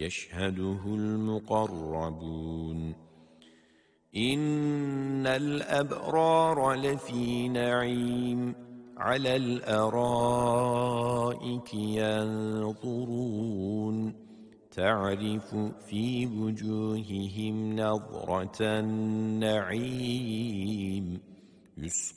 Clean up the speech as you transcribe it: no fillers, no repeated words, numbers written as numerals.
يشهده المقربون إن الأبرار لفي نعيم على الأرائك ينظرون تعرف في وجوههم نضرة النعيم